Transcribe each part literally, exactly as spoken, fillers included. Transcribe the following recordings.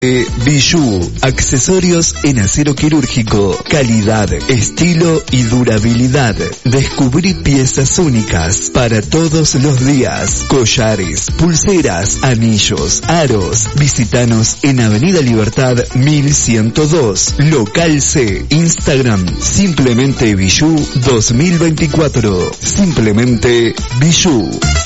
Eh, Bijou, accesorios en acero quirúrgico, calidad, estilo y durabilidad. Descubrí piezas únicas para todos los días. Collares, pulseras, anillos, aros. Visítanos en Avenida Libertad mil ciento dos, Local C, Instagram, Simplemente Bijou dos mil veinticuatro. Simplemente Bijou.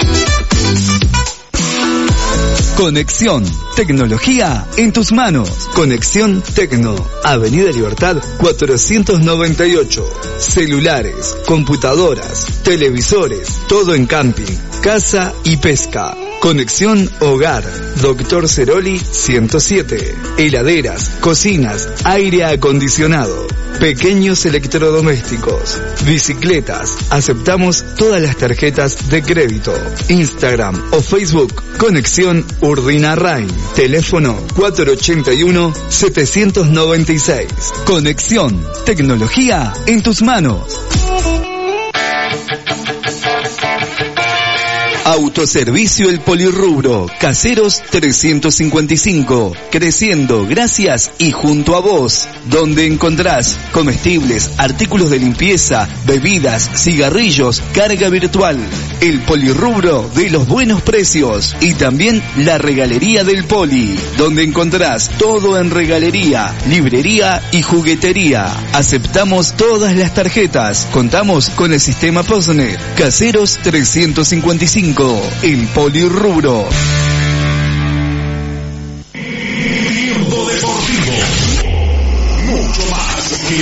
Conexión, tecnología en tus manos. Conexión Tecno, Avenida Libertad cuatrocientos noventa y ocho. Celulares, computadoras, televisores, todo en camping, casa y pesca. Conexión Hogar, Doctor Ceroli ciento siete. Heladeras, cocinas, aire acondicionado, pequeños electrodomésticos, bicicletas. Aceptamos todas las tarjetas de crédito. Instagram o Facebook, Conexión Urdinarrain. Teléfono cuatro ochenta y uno, setecientos noventa y seis. Conexión, tecnología en tus manos. Autoservicio El Polirrubro, Caseros trescientos cincuenta y cinco, creciendo gracias y junto a vos, donde encontrás comestibles, artículos de limpieza, bebidas, cigarrillos, carga virtual. El Polirrubro de los buenos precios y también la Regalería del Poli, donde encontrás todo en regalería, librería y juguetería. Aceptamos todas las tarjetas, contamos con el sistema Postnet. Caseros trescientos cincuenta y cinco. El Polirrubro. Tiempo deportivo. Mucho más que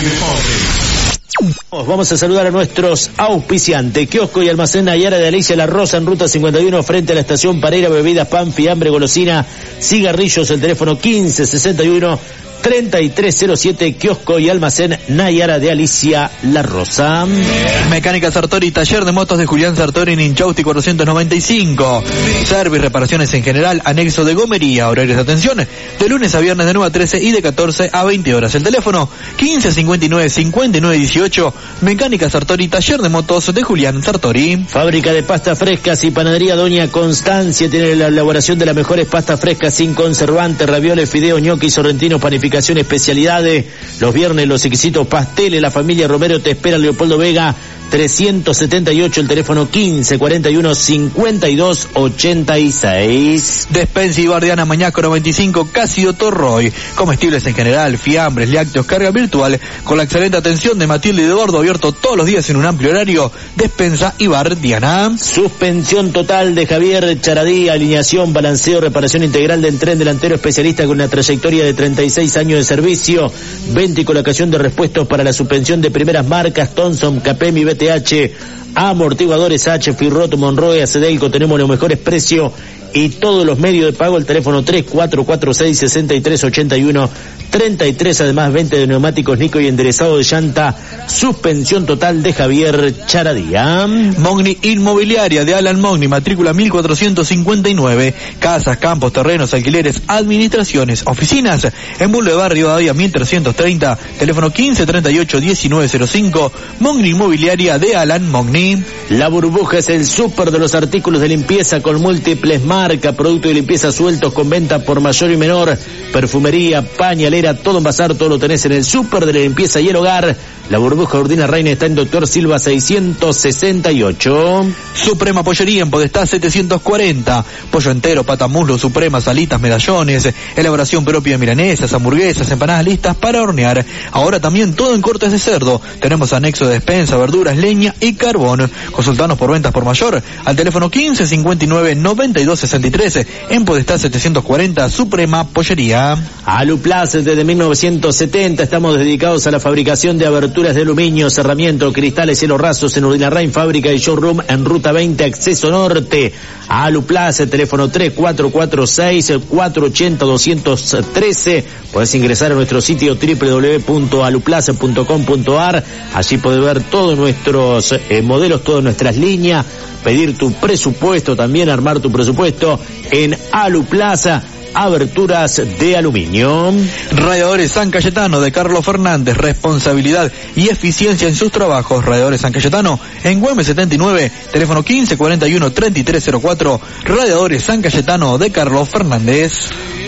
deporte. Vamos a saludar a nuestros auspiciantes. Kiosco y Almacén Nayara de Alicia La Rosa en Ruta cincuenta y uno frente a la estación Pareira. Bebidas, pan, fiambre, golosina, cigarrillos. El teléfono quince sesenta y uno treinta y tres cero siete. Kiosco y Almacén Nayara de Alicia La Rosa. Mecánica Sartori, taller de motos de Julián Sartori en Inchausti cuatrocientos noventa y cinco. Service, reparaciones en general, anexo de gomería. Horarios de atención de lunes a viernes de nueve a trece y de catorce a veinte horas. El teléfono quince cincuenta y nueve cincuenta y nueve dieciocho. Mecánica Sartori, taller de motos de Julián Sartori. Fábrica de pastas frescas y panadería Doña Constancia tiene la elaboración de las mejores pastas frescas sin conservantes, ravioles, fideos, ñoquis, sorrentinos, panificaciones, especialidades. Los viernes los exquisitos pasteles. La familia Romero te espera. Leopoldo Vega trescientos setenta y ocho, el teléfono quince cuarenta y uno cincuenta y dos ochenta y seis. Despensa y Bardiana Mañasco noventa y cinco, Cásido Torroy. Comestibles en general, fiambres, lácteos, carga virtual, con la excelente atención de Matilde y de Bordo, abierto todos los días en un amplio horario. Despensa y Bardiana. Suspensión total de Javier Charadí, alineación, balanceo, reparación integral del tren delantero, especialista con una trayectoria de treinta y seis años de servicio. Venta y colocación de repuestos para la suspensión de primeras marcas, Thomson, Capemi, B T H, amortiguadores H, Firroto, Monroe, Acedelco. Tenemos los mejores precios y todos los medios de pago. El teléfono tres cuatro cuatro seis, seis tres ocho uno, treinta y tres. Además, venta de neumáticos Nico y enderezado de llanta. Suspensión total de Javier Charadía. Mogni Inmobiliaria de Alan Mogni, matrícula mil cuatrocientos cincuenta y nueve. Casas, campos, terrenos, alquileres, administraciones, oficinas. En Boulevard Rivadavia mil trescientos treinta. Teléfono quince treinta y ocho diecinueve cero cinco. Mogni Inmobiliaria de Alan Mogni. La Burbuja es el súper de los artículos de limpieza con múltiples marcas, productos de limpieza sueltos con venta por mayor y menor, perfumería, pañalera, todo en bazar, todo lo tenés en el súper de la limpieza y el hogar. La Burbuja Urdina Reina está en Doctor Silva seiscientos sesenta y ocho. Suprema Pollería en Podestá setecientos cuarenta. Pollo entero, pata, muslo, suprema, salitas, medallones, elaboración propia de milanesas, hamburguesas, empanadas listas para hornear. Ahora también todo en cortes de cerdo. Tenemos anexo de despensa, verduras, leña y carbón. Consultanos por ventas por mayor al teléfono quince cincuenta y nueve noventa y dos sesenta y tres. En Podestá setecientos cuarenta, Suprema Pollería. Aluplace, desde mil novecientos setenta estamos dedicados a la fabricación de aberturas de aluminio, cerramiento, cristales, cielos rasos en Urdinarrain, fábrica y showroom en Ruta veinte, acceso norte. Aluplace, teléfono tres cuatro cuatro seis, cuatro ocho cero, dos uno tres. Podés ingresar a nuestro sitio doble u doble u doble u punto aluplace punto com punto a r. Allí podés ver todos nuestros eh, modelos, todas nuestras líneas, pedir tu presupuesto, también armar tu presupuesto en Aluplaza. Aberturas de aluminio. Radiadores San Cayetano de Carlos Fernández, responsabilidad y eficiencia en sus trabajos. Radiadores San Cayetano en Güemes setenta y nueve, teléfono quince cuarenta y uno treinta y tres cero cuatro. Radiadores San Cayetano de Carlos Fernández.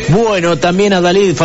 Bueno, también Adalid